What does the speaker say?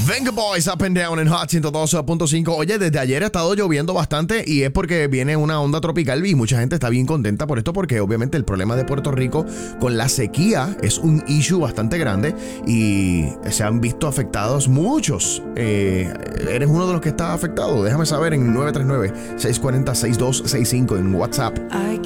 Venga Boys, Up and Down en Hot 102.5. Oye, desde ayer ha estado lloviendo bastante y es porque viene una onda tropical y mucha gente está bien contenta por esto porque obviamente el problema de Puerto Rico con la sequía es un issue bastante grande y se han visto afectados muchos. ¿Eres uno de los que está afectado? Déjame saber en 939-640-6265 en WhatsApp.